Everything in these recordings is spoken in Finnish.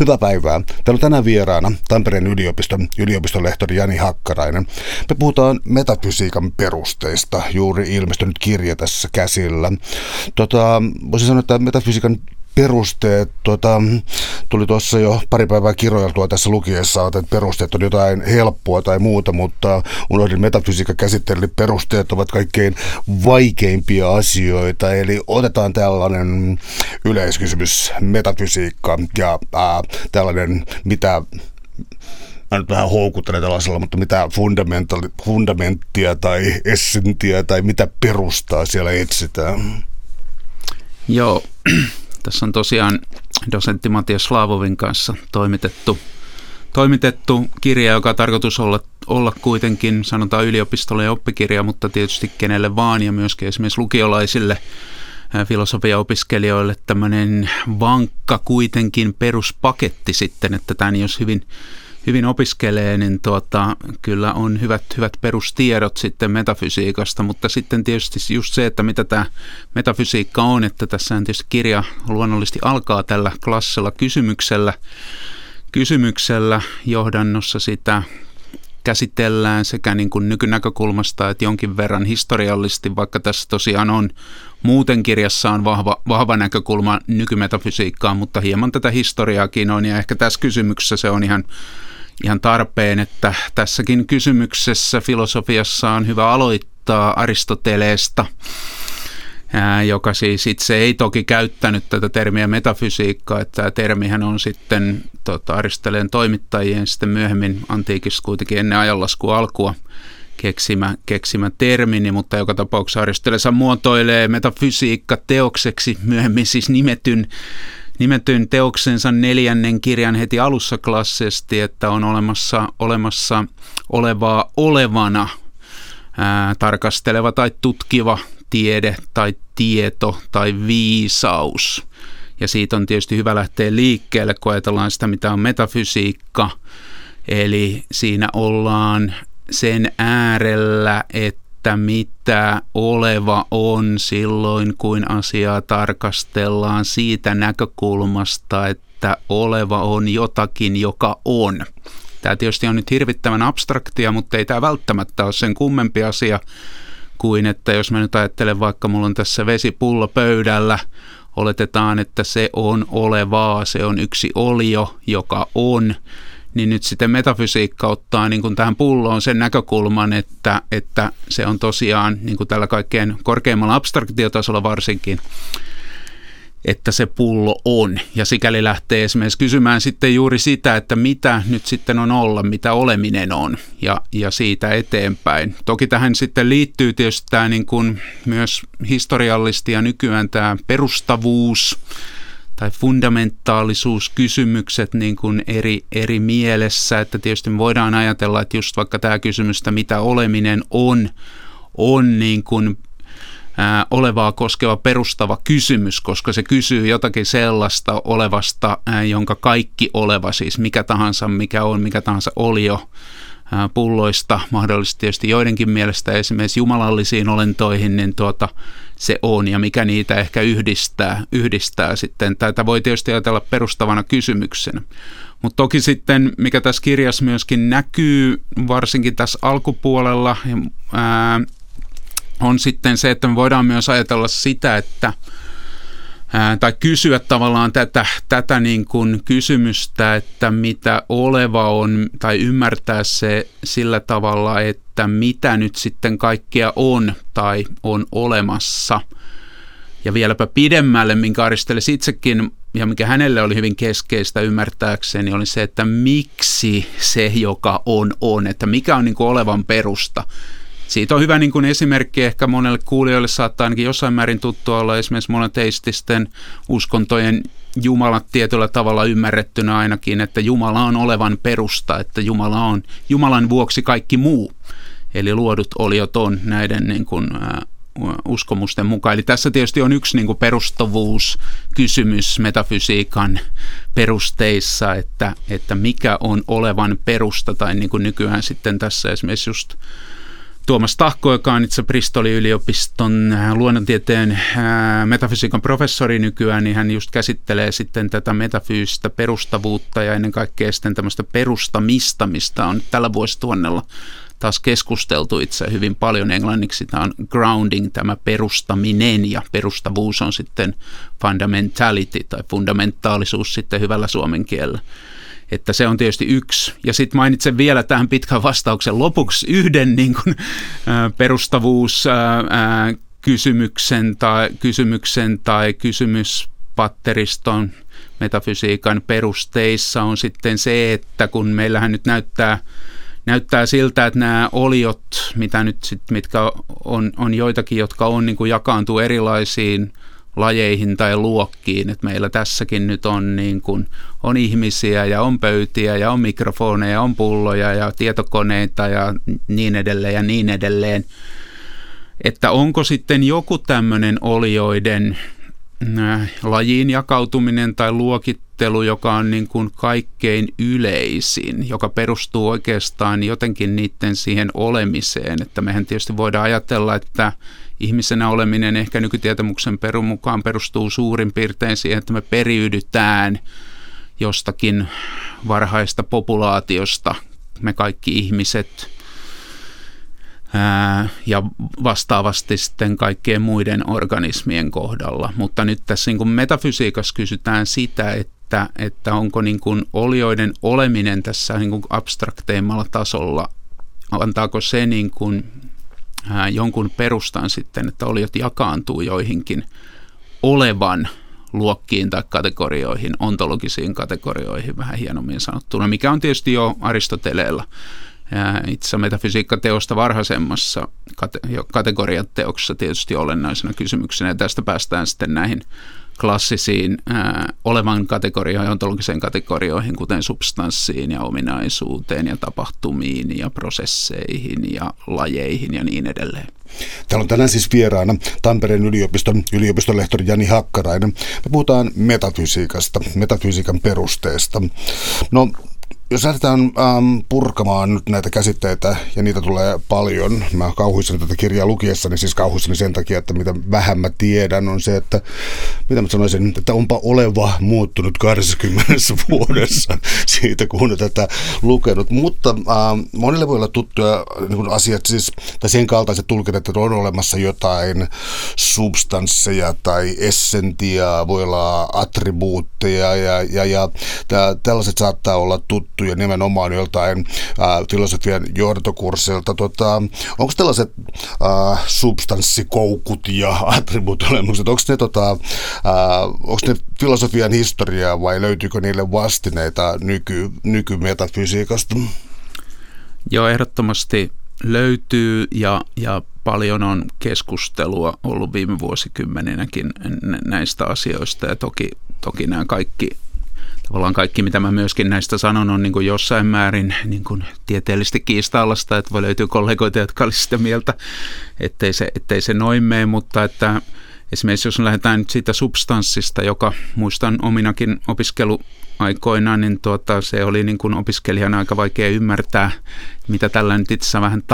Hyvää päivää. Täällä on tänään vieraana Tampereen yliopiston lehtori Jani Hakkarainen. Me puhutaan metafysiikan perusteista. Juuri ilmestynyt kirja tässä käsillä. Voisin sanoa, että metafysiikan perusteet, tuli tuossa jo pari päivää kirjoiltua tässä lukiessa, että perusteet on jotain helppoa tai muuta, mutta unohdin metafysiikan käsittely, perusteet ovat kaikkein vaikeimpia asioita, eli otetaan tällainen yleiskysymys, metafysiikka ja tällainen, mitä mä nyt vähän houkuttelen tällaisella, mutta mitä fundamenttia tai essentiä tai mitä perustaa siellä etsitään? Joo. Tässä on tosiaan dosentti Matias Slavovin kanssa toimitettu kirja, joka on tarkoitus olla kuitenkin, sanotaan yliopistolle oppikirja, mutta tietysti kenelle vaan ja myöskin esimerkiksi lukiolaisille filosofiaopiskelijoille tämmöinen vankka kuitenkin peruspaketti sitten, että tämän jos hyvin opiskelee, niin kyllä on hyvät perustiedot sitten metafysiikasta, mutta sitten tietysti just se, että mitä tämä metafysiikka on, että tässä tietysti kirja luonnollisesti alkaa tällä klassisella kysymyksellä johdannossa sitä käsitellään sekä niin kuin nykynäkökulmasta että jonkin verran historiallisesti, vaikka tässä tosiaan on muuten kirjassa on vahva näkökulma nykymetafysiikkaan, mutta hieman tätä historiaakin on ja ehkä tässä kysymyksessä se on ihan tarpeen, että tässäkin kysymyksessä filosofiassa on hyvä aloittaa Aristoteleesta, joka siis itse ei toki käyttänyt tätä termiä metafysiikkaa, että tämä termihän on sitten Aristoteleen toimittajien sitten myöhemmin antiikissa kuitenkin ennen ajanlaskun alkua keksimä termini, mutta joka tapauksessa Aristoteles muotoilee metafysiikka teokseksi myöhemmin siis nimetyn teoksensa 4. kirjan heti alussa klassisesti, että on olemassa olevaa olevana tarkasteleva tai tutkiva tiede tai tieto tai viisaus. Ja siitä on tietysti hyvä lähteä liikkeelle, kun ajatellaan sitä, mitä on metafysiikka. Eli siinä ollaan sen äärellä, että mitä oleva on silloin, kun asiaa tarkastellaan siitä näkökulmasta, että oleva on jotakin, joka on. Tämä tietysti on nyt hirvittävän abstraktia, mutta ei tämä välttämättä ole sen kummempi asia kuin, että jos mä nyt ajattelen, vaikka mulla on tässä vesipullo pöydällä, oletetaan, että se on olevaa, se on yksi olio, joka on, niin nyt sitten metafysiikka ottaa niin kuin tähän pulloon sen näkökulman, että se on tosiaan niin kuin tällä kaikkein korkeimmalla abstraktiotasolla varsinkin, että se pullo on. Ja sikäli lähtee esimerkiksi kysymään sitten juuri sitä, että mitä nyt sitten on olla, mitä oleminen on ja siitä eteenpäin. Toki tähän sitten liittyy tietysti tämä niin kuin myös historiallisesti ja nykyään tämä perustavuus tai fundamentaalisuuskysymykset niin kuin eri mielessä, että tietysti me voidaan ajatella, että just vaikka tämä kysymys, mitä oleminen on niin kuin olevaa koskeva perustava kysymys, koska se kysyy jotakin sellaista olevasta, jonka kaikki oleva, siis mikä tahansa, mikä tahansa olio pulloista, mahdollisesti tietysti joidenkin mielestä esimerkiksi jumalallisiin olentoihin, niin se on ja mikä niitä ehkä yhdistää sitten. Tätä voi tietysti ajatella perustavana kysymyksenä. Mutta toki sitten, mikä tässä kirjassa myöskin näkyy, varsinkin tässä alkupuolella, on sitten se, että me voidaan myös ajatella sitä, että tai kysyä tavallaan tätä niin kuin kysymystä, että mitä oleva on, tai ymmärtää se sillä tavalla, että mitä nyt sitten kaikkea on tai on olemassa. Ja vieläpä pidemmälle, minkä Aristoteles itsekin, ja mikä hänelle oli hyvin keskeistä ymmärtääkseni, oli se, että miksi se, joka on, että mikä on niin kuin olevan perusta. Siitä on hyvä niin kuin esimerkki, ehkä monelle kuulijoille saattaa ainakin jossain määrin tuttua olla esimerkiksi monoteististen uskontojen Jumalat tietyllä tavalla ymmärrettynä ainakin, että Jumala on olevan perusta, että Jumala on Jumalan vuoksi kaikki muu. Eli luodut oliot on näiden niin kuin, uskomusten mukaan. Eli tässä tietysti on yksi niin kuin perustavuuskysymys metafysiikan perusteissa, että mikä on olevan perusta, tai niin kuin nykyään sitten tässä esimerkiksi just Tuomas Tahko, joka on itse Bristolin yliopiston luonnontieteen metafysiikan professori nykyään, niin hän just käsittelee sitten tätä metafyysistä perustavuutta ja ennen kaikkea sitten tämmöistä perustamista, mistä on tällä vuosituhannella taas keskusteltu itse hyvin paljon englanniksi. Tämä on grounding, tämä perustaminen, ja perustavuus on sitten fundamentality tai fundamentaalisuus sitten hyvällä suomen kielellä. Että se on tietysti yksi. Ja sitten mainitsen vielä tähän pitkän vastauksen lopuksi yhden niin kuin, kysymyksen tai kysymyspatteriston metafysiikan perusteissa on sitten se, että kun meillähän nyt näyttää siltä, että nämä oliot, mitkä on joitakin, jotka on niin kuin jakaantuu erilaisiin lajeihin tai luokkiin, että meillä tässäkin nyt on, niin kuin, on ihmisiä ja on pöytiä ja on mikrofoneja, on pulloja ja tietokoneita ja niin edelleen, että onko sitten joku tämmöinen olioiden lajiin jakautuminen tai luokittelu, joka on niin kuin kaikkein yleisin, joka perustuu oikeastaan jotenkin niiden siihen olemiseen, että mehän tietysti voidaan ajatella, että ihmisenä oleminen ehkä nykytietämyksen mukaan perustuu suurin piirtein siihen, että me periydytään jostakin varhaista populaatiosta, me kaikki ihmiset, ja vastaavasti sitten kaikkien muiden organismien kohdalla. Mutta nyt tässä niin kuin metafysiikassa kysytään sitä, että onko niin kuin olioiden oleminen tässä niin kuin abstrakteimmalla tasolla, antaako se niin kuin jonkun perustan sitten, että oliot jakaantuu joihinkin olevan luokkiin tai kategorioihin, ontologisiin kategorioihin vähän hienommin sanottuna, mikä on tietysti jo Aristoteleella itse metafysiikkateosta varhaisemmassa kategoriateoksessa tietysti olennaisena kysymyksenä, ja tästä päästään sitten näihin klassisiin olevan kategorioihin, ontologiseen kategorioihin, kuten substanssiin ja ominaisuuteen ja tapahtumiin ja prosesseihin ja lajeihin ja niin edelleen. Täällä on tänään siis vieraana Tampereen yliopiston lehtori Jani Hakkarainen. Me puhutaan metafysiikasta, metafysiikan perusteesta. No, jos lähdetään purkamaan nyt näitä käsitteitä, ja niitä tulee paljon, mä kauhuissani tätä kirjaa lukiessani, siis kauhuissani sen takia, että mitä vähän mä tiedän, on se, että mitä mä sanoisin, että onpa oleva muuttunut 20 vuodessa siitä, kun on tätä lukenut. Mutta monille voi olla tuttuja niin asiat, siis, tai sen kaltaiset tulkinnat, että on olemassa jotain substansseja tai essentiaa, voi olla attribuutteja, ja tällaiset saattaa olla tuttuja nimenomaan joltain filosofian johdantokurssilta. Onko tällaiset substanssikoukut ja attribuutiolemukset, onko ne filosofian historiaa vai löytyykö niille vastineita nykymetafysiikasta? Joo, ehdottomasti löytyy ja paljon on keskustelua ollut viime vuosikymmeninäkin näistä asioista, ja toki nämä tavallaan kaikki, mitä mä myöskin näistä sanon, on niin kuin jossain määrin niin kuin tieteellisesti kiista-alasta, että voi löytyä kollegoita, jotka olisivat sitä mieltä, ettei se noin mene, mutta että esimerkiksi jos lähdetään nyt siitä substanssista, joka muistan ominakin opiskeluaikoina, niin se oli niin kuin opiskelijana aika vaikea ymmärtää, mitä tällä nyt itse vähän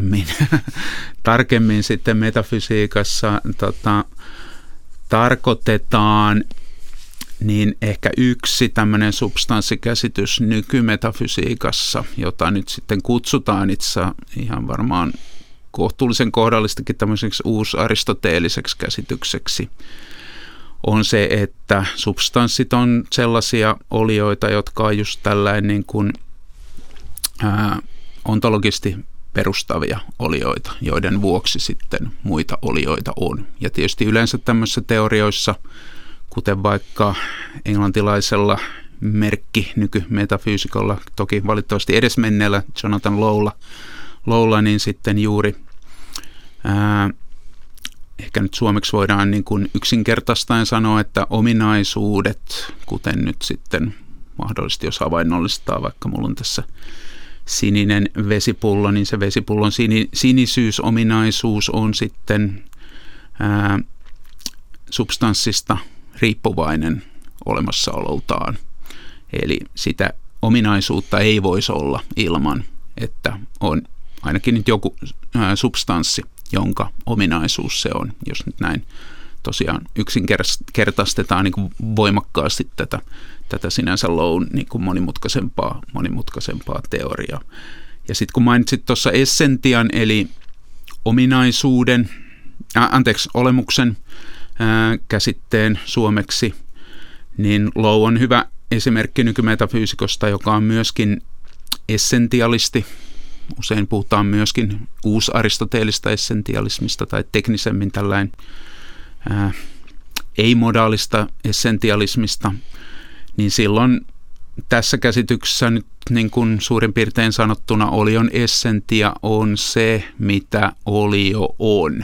tarkemmin sitten metafysiikassa tarkoitetaan. Niin ehkä yksi tämmöinen substanssikäsitys nykymetafysiikassa, jota nyt sitten kutsutaan itse ihan varmaan kohtuullisen kohdallistakin tämmöiseksi uusaristoteeliseksi käsitykseksi, on se, että substanssit on sellaisia olioita, jotka on just tällainen niin kuin ontologisesti perustavia olioita, joiden vuoksi sitten muita olioita on. Ja tietysti yleensä tämmöisissä teorioissa, kuten vaikka englantilaisella nykymetafyysikolla, toki valitettavasti edesmenneellä Jonathan Lowlla, niin sitten juuri ehkä nyt suomeksi voidaan niin kuin yksinkertaistaen sanoa, että ominaisuudet, kuten nyt sitten mahdollisesti jos havainnollistaa, vaikka mulla on tässä sininen vesipullo, niin se vesipullon sinisyysominaisuus on sitten substanssista riippuvainen olemassaololtaan. Eli sitä ominaisuutta ei voisi olla ilman, että on ainakin nyt joku substanssi, jonka ominaisuus se on, jos nyt näin tosiaan yksinkertaistetaan niin kuin voimakkaasti tätä sinänsä Lowen niin kuin monimutkaisempaa teoriaa. Ja sitten kun mainitsit tuossa essentian, eli olemuksen käsitteen suomeksi, niin Lowe on hyvä esimerkki nykymetafyysikosta, joka on myöskin essentialisti. Usein puhutaan myöskin uusaristoteellista essentialismista tai teknisemmin tällainen ei-modaalista essentialismista, niin silloin tässä käsityksessä nyt niin kuin suurin piirtein sanottuna olion essentia on se, mitä olio on.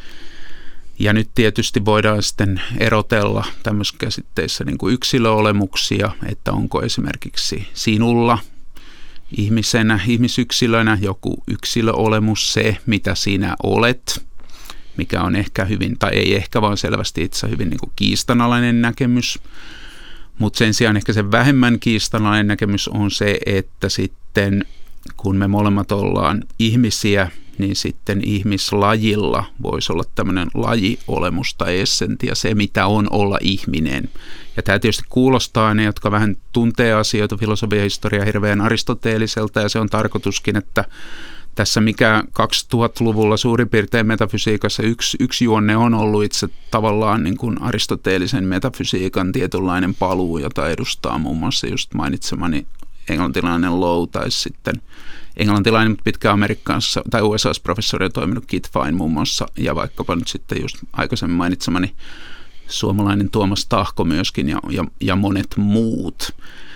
Ja nyt tietysti voidaan sitten erotella tämmöisissä käsitteissä niin kuin yksilöolemuksia, että onko esimerkiksi sinulla ihmisenä, ihmisyksilönä joku yksilöolemus se, mitä sinä olet, mikä on ehkä hyvin, tai ei ehkä, vaan selvästi itse hyvin niin kuin kiistanalainen näkemys. Mutta sen sijaan ehkä se vähemmän kiistanalainen näkemys on se, että sitten kun me molemmat ollaan ihmisiä, niin sitten ihmislajilla voisi olla tämmöinen lajiolemus tai essentia, se mitä on olla ihminen. Ja tämä tietysti kuulostaa ne, jotka vähän tuntee asioita, filosofian historiaa hirveän aristoteeliselta, ja se on tarkoituskin, että tässä mikä 2000-luvulla suurin piirtein metafysiikassa yksi juonne on ollut itse tavallaan niin kuin aristoteellisen metafysiikan tietynlainen paluu, jota edustaa muun muassa just mainitsemani englantilainen Lowe tai sitten englantilainen, mutta pitkään Amerikassa tai USA:ssa professori on toiminut Kit Fine muun muassa, ja vaikkapa nyt sitten just aikaisemmin mainitsemani suomalainen Tuomas Tahko myöskin ja monet muut.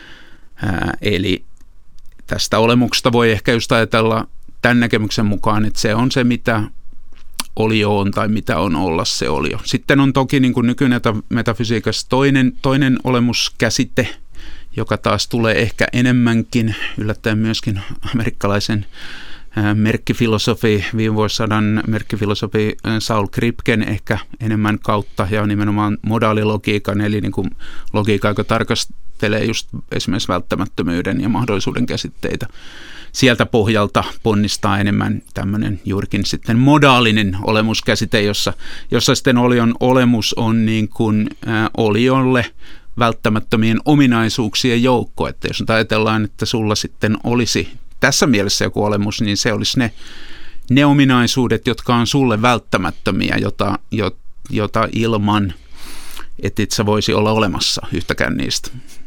Eli tästä olemuksesta voi ehkä just ajatella tämän näkemyksen mukaan, että se on se, mitä olio on tai mitä on olla se olio. Sitten on toki niin kuin nykyinen metafysiikassa toinen olemuskäsite, joka taas tulee ehkä enemmänkin yllättäen myöskin amerikkalaisen merkkifilosofi, viime vuosisadan merkkifilosofi Saul Kripken ehkä enemmän kautta, ja nimenomaan modaalilogiikan, eli niin kuin logiikka, joka tarkastelee just esimerkiksi välttämättömyyden ja mahdollisuuden käsitteitä. Sieltä pohjalta ponnistaa enemmän tämmöinen juurikin sitten modaalinen olemuskäsite, jossa sitten olion olemus on niin kuin oliolle välttämättömien ominaisuuksien joukko. Että jos nyt ajatellaan, että sulla sitten olisi tässä mielessä joku olemus, niin se olisi ne ominaisuudet, jotka on sulle välttämättömiä, jota ilman, et itse voisi olla olemassa yhtäkään niistä.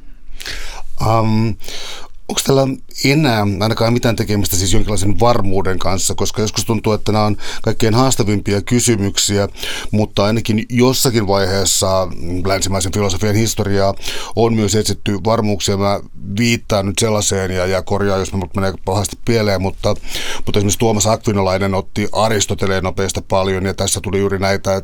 Onko tällä enää ainakaan mitään tekemistä siis jonkinlaisen varmuuden kanssa, koska joskus tuntuu, että nämä on kaikkein haastavimpia kysymyksiä, mutta ainakin jossakin vaiheessa länsimaisen filosofian historiaa on myös etsitty varmuuksia. Mä viittaan nyt sellaiseen ja korjaan, jos mut menee pahasti pieleen, mutta esimerkiksi Tuomas Akvinolainen otti Aristoteleen opeista paljon, ja tässä tuli juuri näitä,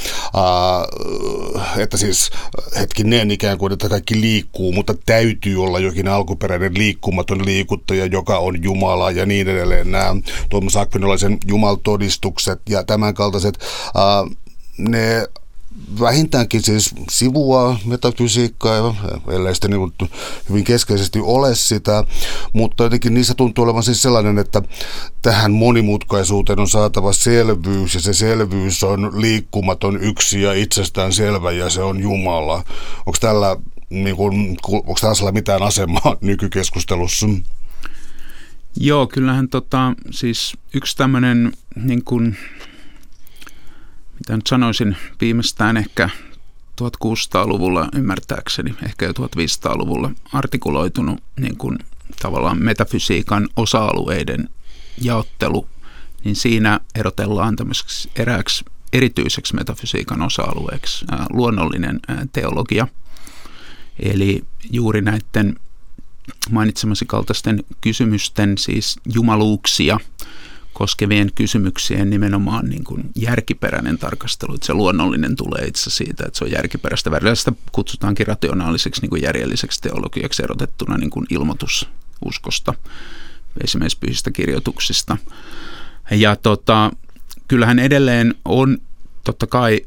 että siis hetkinen ikään kuin, että kaikki liikkuu, mutta täytyy olla jokin alkuperäinen liikkumaton liikuttaja, joka on Jumala ja niin edelleen. Nämä Tuomas Akvinolaisen jumaltodistukset ja tämän kaltaiset, ne vähintäänkin siis sivuaa metafysiikkaa, ellei sitten niin hyvin keskeisesti ole sitä, mutta jotenkin niissä tuntuu olevan siis sellainen, että tähän monimutkaisuuteen on saatava selvyys, ja se selvyys on liikkumaton, yksi ja itsestään selvä, ja se on Jumala. Onko tällä onko tällaisella mitään asemaa nykykeskustelussa? Joo, kyllähän siis yksi tämmöinen, niin kuin, mitä nyt sanoisin, viimeistään ehkä 1600-luvulla ymmärtääkseni, ehkä jo 1500-luvulla artikuloitunut niin kuin, tavallaan metafysiikan osa-alueiden jaottelu, niin siinä erotellaan tämmöiseksi erääksi erityiseksi metafysiikan osa-alueeksi luonnollinen teologia. Eli juuri näiden mainitsemasi kaltaisten kysymysten, siis jumaluuksia koskevien kysymyksien nimenomaan niin kuin järkiperäinen tarkastelu. Että se luonnollinen tulee itse siitä, että se on järkiperäistä. Välillä sitä kutsutaankin rationaaliseksi, niin kuin järjelliseksi teologiaksi erotettuna niin kuin ilmoitus uskosta, esimerkiksi pyhistä kirjoituksista. Ja kyllähän edelleen on totta kai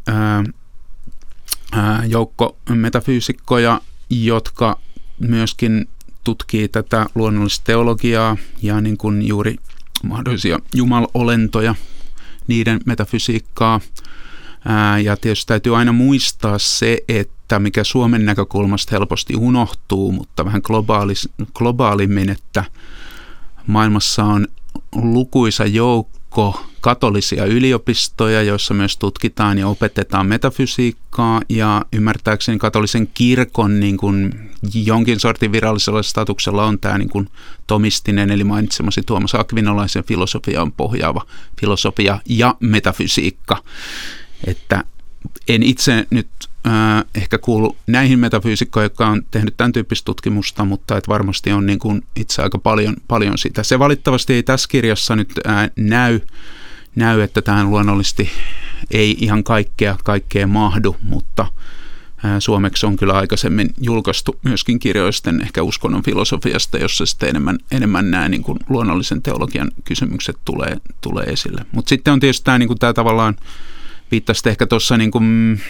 joukko metafyysikkoja, jotka myöskin tutkii tätä luonnollista teologiaa ja niin kuin juuri mahdollisia jumalolentoja, niiden metafysiikkaa. Ja tietysti täytyy aina muistaa se, että mikä Suomen näkökulmasta helposti unohtuu, mutta vähän globaalimmin, että maailmassa on lukuisa joukko katolisia yliopistoja, joissa myös tutkitaan ja opetetaan metafysiikkaa, ja ymmärtääkseni katolisen kirkon niin kuin jonkin sortin virallisella statuksella on tämä niin kuin tomistinen, eli mainitsemasi Tuomas Akvinolaisen filosofiaan pohjaava filosofia ja metafysiikka. Että en itse nyt ehkä kuulu näihin metafyysikkoihin, jotka on tehnyt tämän tyyppistä tutkimusta, mutta että varmasti on niin kuin itse aika paljon sitä. Se valitettavasti ei tässä kirjassa nyt näy, että tähän luonnollisesti ei ihan kaikkea mahdu, mutta suomeksi on kyllä aikaisemmin julkaistu myöskin kirjoisten ehkä uskonnon filosofiasta, jossa sitten enemmän nämä niin kuin luonnollisen teologian kysymykset tulee esille. Mutta sitten on tietysti tämä, niin kuin tämä tavallaan viittasit ehkä tuossa niin kuin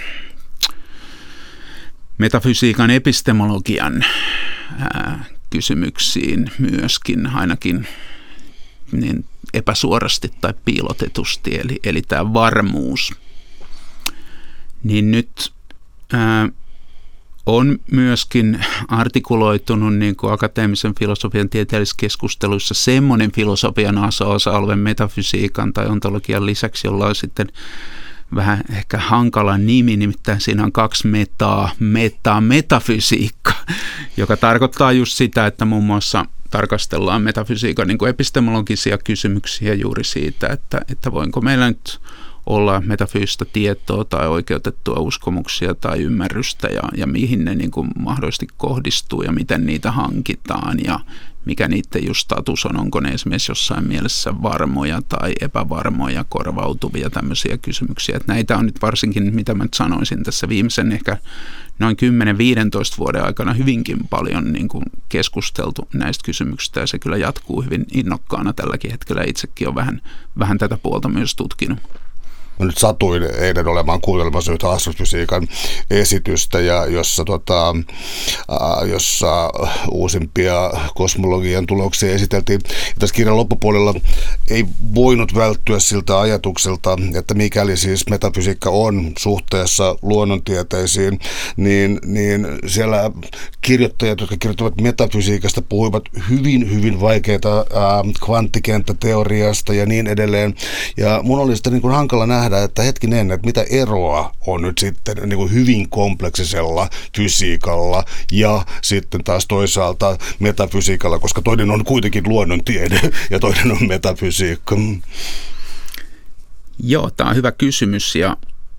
metafysiikan epistemologian kysymyksiin myöskin, ainakin niin epäsuorasti tai piilotetusti, eli tämä varmuus. Niin nyt on myöskin artikuloitunut niin kuin akateemisen filosofian tieteellisissä keskusteluissa semmoinen filosofian osa-alue metafysiikan tai ontologian lisäksi, jolla on sitten vähän ehkä hankala nimi, nimittäin siinä on 2 metafysiikka, joka tarkoittaa just sitä, että muun muassa tarkastellaan metafysiikan niin kuin epistemologisia kysymyksiä juuri siitä, että voinko meillä nyt olla metafyysistä tietoa tai oikeutettua uskomuksia tai ymmärrystä ja mihin ne niin kuin mahdollisesti kohdistuu ja miten niitä hankitaan ja mikä niiden just status on, onko ne esimerkiksi jossain mielessä varmoja tai epävarmoja, korvautuvia tämmöisiä kysymyksiä. Että näitä on nyt varsinkin, mitä mä nyt sanoisin tässä viimeisen ehkä noin 10-15 vuoden aikana hyvinkin paljon niin kuin keskusteltu näistä kysymyksistä ja se kyllä jatkuu hyvin innokkaana tälläkin hetkellä. Itsekin on vähän tätä puolta myös tutkinut. Mä nyt satuin eilen olemaan kuuntelemassa yhtä astrofysiikan esitystä, ja jossa uusimpia kosmologian tuloksia esiteltiin. Ja tässä kirjan loppupuolella ei voinut välttyä siltä ajatukselta, että mikäli siis metafysiikka on suhteessa luonnontieteisiin, niin siellä kirjoittajat, jotka kirjoittavat metafysiikasta, puhuivat hyvin vaikeita kvanttikenttäteoriasta ja niin edelleen. Ja mun oli sitä niin kuin hankala nähdä, että hetkinen, että mitä eroa on nyt sitten niin kuin hyvin kompleksisella fysiikalla ja sitten taas toisaalta metafysiikalla, koska toinen on kuitenkin luonnontiede ja toinen on metafysiikka. Joo, tämä on hyvä kysymys ja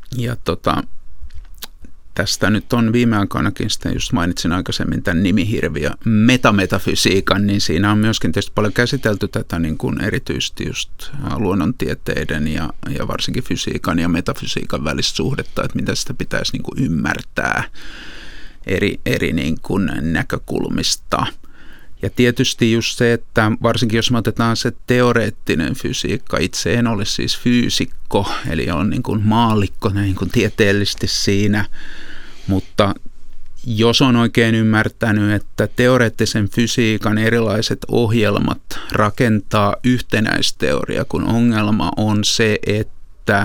tästä nyt on viime aikoinakin, sitten just mainitsin aikaisemmin tämän nimihirviö metametafysiikan, niin siinä on myöskin tietysti paljon käsitelty tätä niin kuin erityisesti just luonnontieteiden ja varsinkin fysiikan ja metafysiikan välistä suhdetta, että mitä sitä pitäisi niin kuin ymmärtää eri niin kuin näkökulmista. Ja tietysti just se, että varsinkin jos me otetaan se teoreettinen fysiikka, itse en ole siis fyysikko, eli on niin kuin maallikko niin kuin tieteellisesti siinä, mutta jos on oikein ymmärtänyt, että teoreettisen fysiikan erilaiset ohjelmat rakentaa yhtenäisteoria, kun ongelma on se, että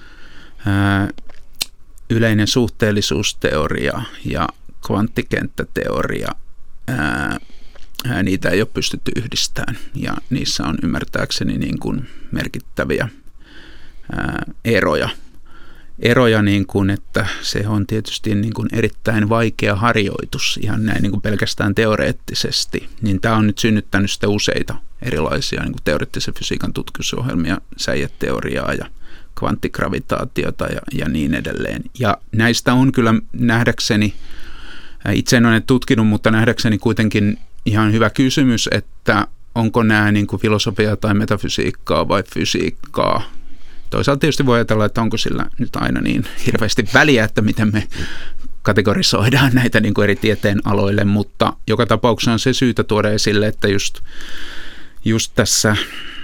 yleinen suhteellisuusteoria ja kvanttikenttäteoria niitä ei ole pystytty yhdistämään ja niissä on ymmärtääkseni niin kuin merkittäviä eroja niin kuin, että se on tietysti niin kuin erittäin vaikea harjoitus ihan näin niin kuin pelkästään teoreettisesti, niin tämä on nyt synnyttänyt sitten useita erilaisia niin kuin teoreettisen fysiikan tutkimusohjelmia, säieteoriaa ja kvanttigravitaatiota ja niin edelleen. Ja näistä on kyllä nähdäkseni, itse en ole tutkinut, mutta nähdäkseni kuitenkin ihan hyvä kysymys, että onko nämä niin kuin filosofia tai metafysiikkaa vai fysiikkaa. Toisaalta tietysti voi ajatella, että onko sillä nyt aina niin hirveästi väliä, että miten me kategorisoidaan näitä niin kuin eri tieteen aloille, mutta joka tapauksessa on se syytä tuoda esille, että just tässä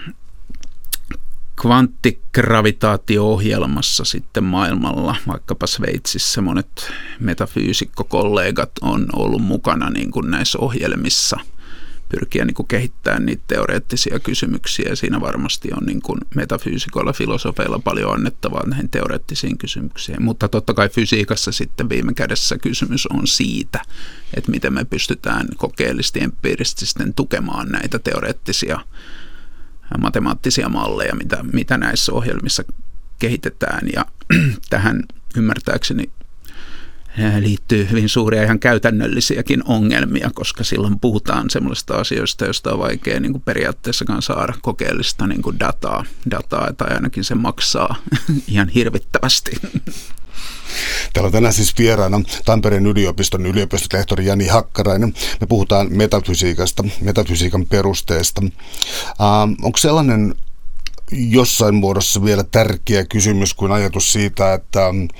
kvanttigravitaatio-ohjelmassa sitten maailmalla, vaikkapa Sveitsissä monet metafyysikkokollegat on ollut mukana niin kuin näissä ohjelmissa pyrkiä niin kuin kehittämään niitä teoreettisia kysymyksiä. Ja siinä varmasti on niin kuin metafyysikoilla, filosofeilla paljon annettavaa näihin teoreettisiin kysymyksiin. Mutta totta kai fysiikassa sitten viime kädessä kysymys on siitä, että miten me pystytään kokeellisesti, empiirisesti sitten tukemaan näitä teoreettisia matemaattisia malleja, mitä näissä ohjelmissa kehitetään. Ja tähän ymmärtääkseni liittyy hyvin suuria ihan käytännöllisiäkin ongelmia, koska silloin puhutaan semmoisista asioista, joista on vaikea niin kuin periaatteessakaan saada kokeellista niin kuin dataa, tai ainakin se maksaa ihan hirvittävästi. Täällä on tänään siis vieraana Tampereen yliopiston yliopistolehtori Jani Hakkarainen. Me puhutaan metafysiikasta, metafysiikan perusteesta. Onko sellainen jossain muodossa vielä tärkeä kysymys kuin ajatus siitä, että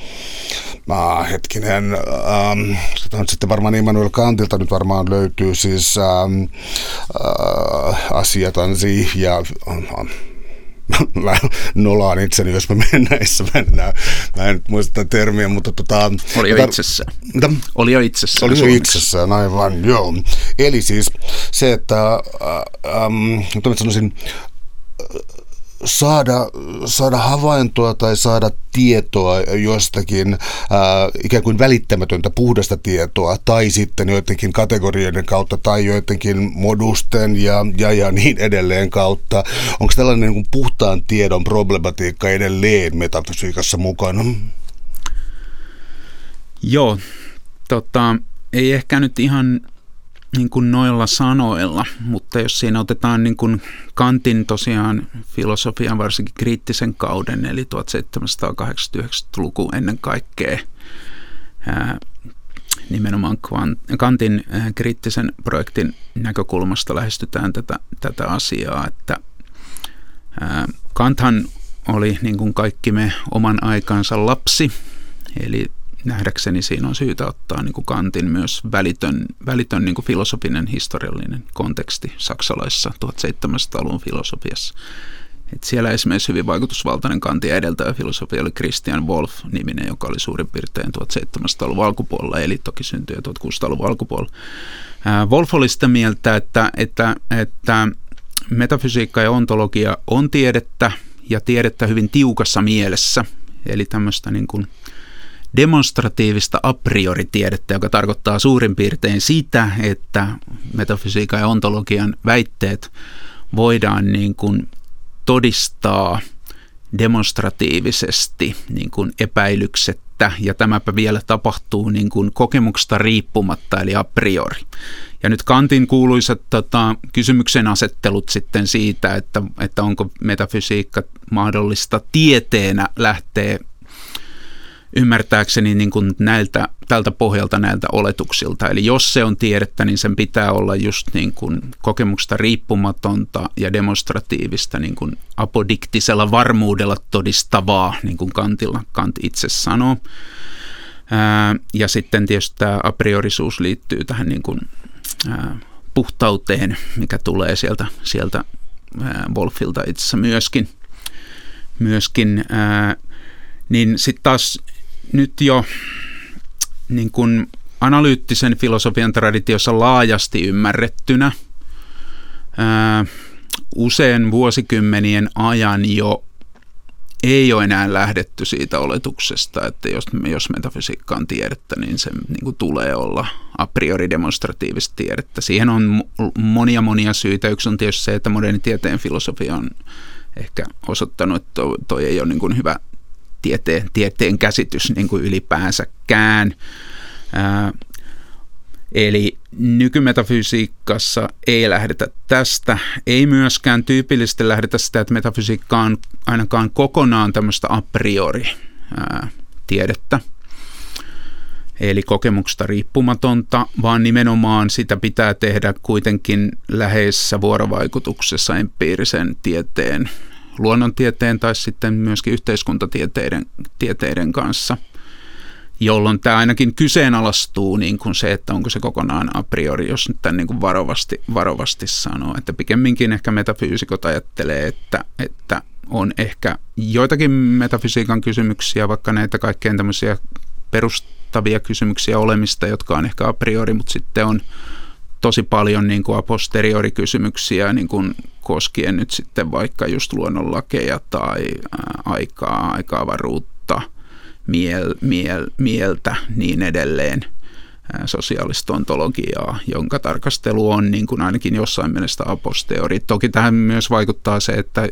sitten varmaan Immanuel Kantilta nyt varmaan löytyy siis asiatansi ja mä nolaan itseni, jos mä menen näissä. Mä en muista termiä, mutta Oli jo itsessään. Mitä? Oli jo itsessään, aivan, joo. Eli se, että sanoisin, saada havaintoa tai saada tietoa jostakin ikään kuin välittämätöntä puhdasta tietoa tai sitten joidenkin kategorioiden kautta tai joidenkin modusten ja niin edelleen kautta. Onko tällainen niin kuin puhtaan tiedon problematiikka edelleen metafysiikassa mukana? Joo, ei ehkä nyt ihan niin kuin noilla sanoilla, mutta jos siinä otetaan niin kuin Kantin tosiaan filosofian varsinkin kriittisen kauden, eli 1780-90-luku ennen kaikkea, nimenomaan Kantin kriittisen projektin näkökulmasta lähestytään tätä asiaa, että Kanthan oli niin kuin kaikki me oman aikansa lapsi, eli nähdäkseni siinä on syytä ottaa niin kuin Kantin myös välitön niin kuin filosofinen historiallinen konteksti saksalaisessa 1700-luvun filosofiassa. Et siellä esimerkiksi hyvin vaikutusvaltainen Kantin edeltävä filosofia oli Christian Wolff-niminen, joka oli suurin piirtein 1700-luvun alkupuolella, eli toki syntyi 1600-luvun alkupuolella. Wolff oli sitä mieltä, että metafysiikka ja ontologia on tiedettä ja tiedettä hyvin tiukassa mielessä, eli tämmöistä niin kuin demonstratiivista a priori tiedettä, joka tarkoittaa suurin piirtein sitä, että metafysiikan ja ontologian väitteet voidaan niin kuin todistaa demonstratiivisesti niin kuin epäilyksettä, ja tämäpä vielä tapahtuu niin kuin kokemuksesta riippumatta, eli a priori. Ja nyt Kantin kuuluisat kysymyksen asettelut sitten siitä, että onko metafysiikka mahdollista tieteenä lähteä ymmärtääkseni niin kuin tältä pohjalta näiltä oletuksilta. Eli jos se on tiedettä, niin sen pitää olla just niin kuin kokemuksesta riippumatonta ja demonstratiivista niin kuin apodiktisella varmuudella todistavaa, niin kuin Kant itse sanoo. Ja sitten tietysti tämä a priorisuus liittyy tähän niin kuin puhtauteen, mikä tulee sieltä Wolffilta itse asiassa myöskin niin sitten taas nyt jo niin kuin analyyttisen filosofian traditiossa laajasti ymmärrettynä usein vuosikymmenien ajan jo ei ole enää lähdetty siitä oletuksesta, että jos metafysiikka on tiedettä, niin se niin kuin tulee olla a priori demonstratiivista tiedettä. Siihen on monia syitä. Yksi on tietysti se, että moderni tieteen filosofia on ehkä osoittanut, että toi ei ole niin kuin hyvä tieteen käsitys niin kuin ylipäänsäkään. Eli nykymetafysiikassa ei lähdetä tästä. Ei myöskään tyypillisesti lähdetä sitä, että metafysiikka on ainakaan kokonaan tämmöistä a priori tiedettä. Eli kokemuksesta riippumatonta, vaan nimenomaan sitä pitää tehdä kuitenkin läheisessä vuorovaikutuksessa empiirisen tieteen, luonnontieteen tai sitten myöskin yhteiskuntatieteiden kanssa, jolloin tämä ainakin kyseenalaistuu niin kuin se, että onko se kokonaan a priori, jos nyt tämän niin kuin varovasti sanoo. Että pikemminkin ehkä metafyysikot ajattelee, että on ehkä joitakin metafysiikan kysymyksiä, vaikka näitä kaikkein tämmöisiä perustavia kysymyksiä olemista, jotka on ehkä a priori, mutta sitten on tosi paljon niin kuin a posteriori kysymyksiä niin kuin koskien nyt sitten vaikka just luonnonlakeja tai aika-avaruutta, mieltä, niin edelleen, sosiaalista ontologiaa, jonka tarkastelu on niin kuin ainakin jossain mielessä a posteriori. Toki tähän myös vaikuttaa se, että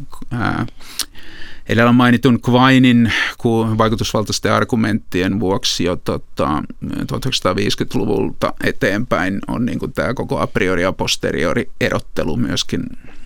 edellä mainitun Quinin vaikutusvaltaisten argumenttien vuoksi jo 1950-luvulta eteenpäin on niin kuin tämä koko a priori a posteriori erottelu myöskin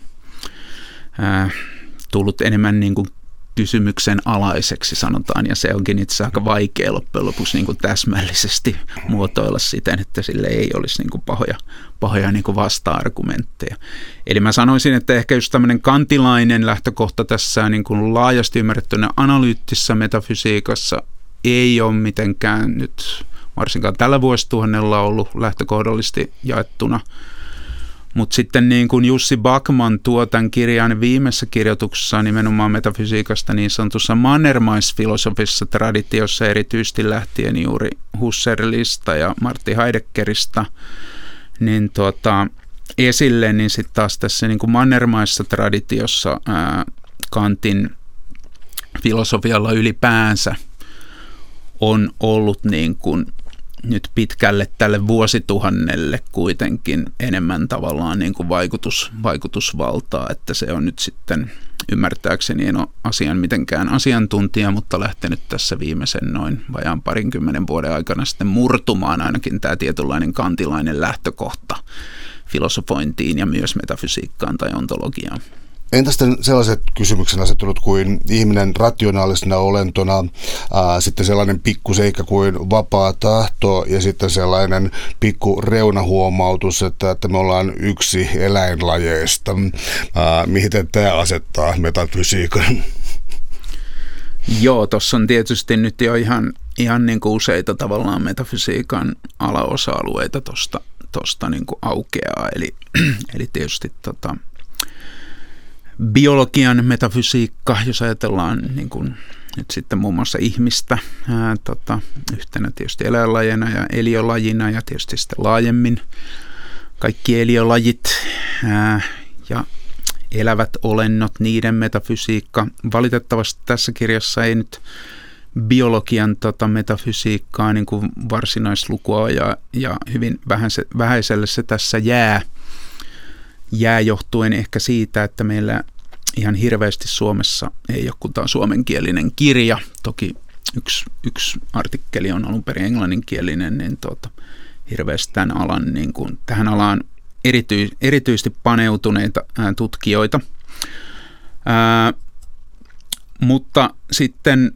tullut enemmän niin kuin kysymyksen alaiseksi, sanotaan, ja se onkin itse aika vaikea loppujen lopuksi niin kuin täsmällisesti muotoilla siten, että sille ei olisi niin kuin pahoja niin kuin vasta-argumentteja. Eli mä sanoisin, että ehkä just tämmöinen kantilainen lähtökohta tässä niin kuin laajasti ymmärrettynä analyyttisessä metafysiikassa ei ole mitenkään nyt varsinkaan tällä vuosituhannella ollut lähtökohdallisesti jaettuna. Mutta sitten niin kuin Jussi Backman tuo tämän kirjan viimeisessä kirjoituksessa nimenomaan metafysiikasta niin sanotussa mannermaisfilosofisessa traditiossa erityisesti lähtien juuri Husserlista ja Martin Heideggerista niin esille, niin sitten taas tässä niin kuin mannermaisessa traditiossa Kantin filosofialla ylipäänsä on ollut niin kuin nyt pitkälle tälle vuosituhannelle kuitenkin enemmän tavallaan niin kuin vaikutusvaltaa, että se on nyt sitten ymmärtääkseni en ole asian mitenkään asiantuntija, mutta lähtenyt tässä viimeisen noin vajaan 20 vuoden aikana sitten murtumaan ainakin tämä tietynlainen kantilainen lähtökohta filosofointiin ja myös metafysiikkaan tai ontologiaan. Entä sitten sellaiset kysymyksen asettelut kuin ihminen rationaalisena olentona, sitten sellainen pikkuseikka kuin vapaa tahto ja sitten sellainen pikku reunahuomautus, että me ollaan yksi eläinlajeista. Miten tämä asettaa metafysiikan? Joo, tuossa on tietysti nyt jo ihan niin kuin useita tavallaan metafysiikan alaosa-alueita tuosta niin kuin aukeaa, eli tietysti biologian metafysiikka, jos ajatellaan niin kuin nyt sitten muun muassa ihmistä yhtenä tietysti eläinlajina ja eliölajina ja tietysti sitten laajemmin kaikki eliölajit ja elävät olennot, niiden metafysiikka. Valitettavasti tässä kirjassa ei nyt biologian metafysiikkaa niin kuin varsinaislukua ja hyvin vähäiselle se tässä jää johtuen ehkä siitä, että meillä ihan hirveästi Suomessa ei ole kuin tämä suomenkielinen kirja. Toki yksi artikkeli on alun perin englanninkielinen, niin hirveästi tämän alan, niin kuin, tähän alaan erityisesti paneutuneita tutkijoita. Mutta sitten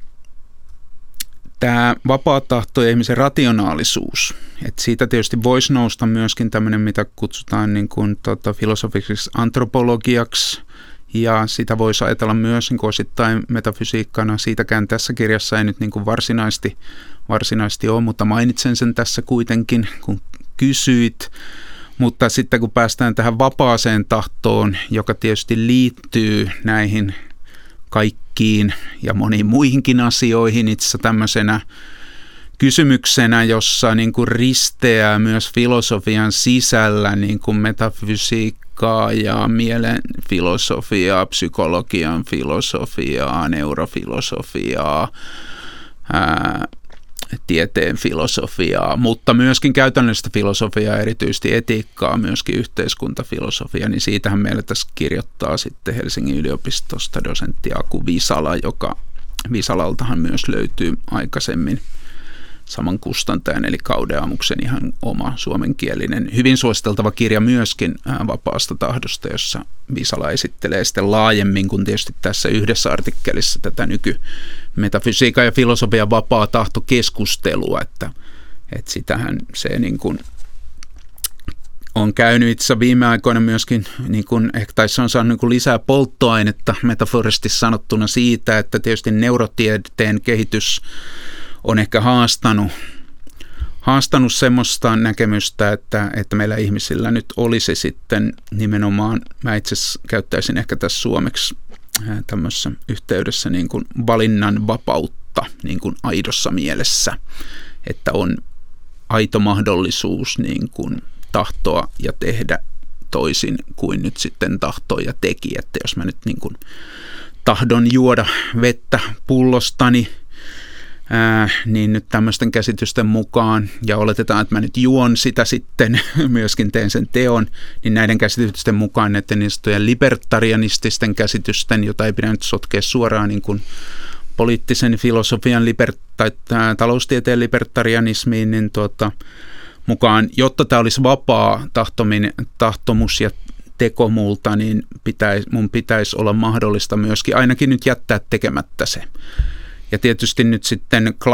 tämä vapaa tahto ja ihmisen rationaalisuus, että siitä tietysti voisi nousta myöskin tämmöinen, mitä kutsutaan niin kuin, filosofiseksi antropologiaksi, ja sitä voisi ajatella myös niin kuin osittain metafysiikkana. Siitäkään tässä kirjassa ei nyt niin kuin varsinaisesti ole, mutta mainitsen sen tässä kuitenkin, kun kysyit. Mutta sitten kun päästään tähän vapaaseen tahtoon, joka tietysti liittyy näihin kaikkiin ja moniin muihinkin asioihin itse tämmöisenä kysymyksenä, jossa niin kuin risteää myös filosofian sisällä niin kuin metafysiikkaa ja mielen filosofiaa, psykologian filosofiaa, neurofilosofiaa, tieteen filosofiaa, mutta myöskin käytännöllistä filosofiaa, erityisesti etiikkaa, myöskin yhteiskuntafilosofiaa, niin siitähän meillä tässä kirjoittaa sitten Helsingin yliopistosta dosentti Aku Visala, joka Visalaltahan myös löytyy aikaisemmin saman kustantajan eli Kaudeamuksen ihan oma suomenkielinen, hyvin suositeltava kirja myöskin vapaasta tahdosta, jossa Visala esittelee sitten laajemmin kuin tietysti tässä yhdessä artikkelissa tätä nykymetafysiikan ja filosofian vapaa tahto keskustelua, että sitähän se niin kuin on käynyt itse viime aikoina myöskin, niin kuin, tai se on saanut niin kuin lisää polttoainetta metaforisesti sanottuna siitä, että tietysti neurotieteen kehitys on ehkä haastanut semmoista näkemystä, että meillä ihmisillä nyt olisi sitten nimenomaan, mä itse käyttäisin ehkä tässä suomeksi tämmöisessä yhteydessä niin kuin valinnan vapautta niin kuin aidossa mielessä, että on aito mahdollisuus niin kuin tahtoa ja tehdä toisin kuin nyt sitten tahtoi ja teki. Että jos mä nyt niin kuin tahdon juoda vettä pullostani, niin nyt tämmöisten käsitysten mukaan, ja oletetaan, että mä nyt juon sitä sitten, myöskin teen sen teon, niin näiden käsitysten mukaan näiden niin sanottujen libertarianististen käsitysten, jota ei pidä nyt sotkea suoraan niin kuin poliittisen filosofian tai taloustieteen libertarianismiin, niin mukaan, jotta tämä olisi vapaa tahtomus ja teko multa, niin mun pitäisi olla mahdollista myöskin ainakin nyt jättää tekemättä se. Ja tietysti nyt sitten